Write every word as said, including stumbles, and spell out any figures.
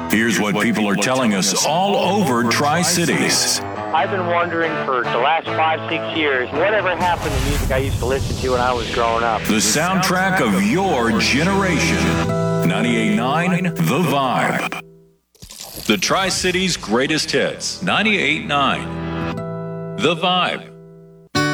Here's what people are telling us all over Tri-Cities. I've been wondering for the last five, six years, whatever happened to music I used to listen to when I was growing up. The soundtrack of your generation. ninety-eight point nine The Vibe. The Tri-Cities greatest hits. ninety-eight point nine The Vibe.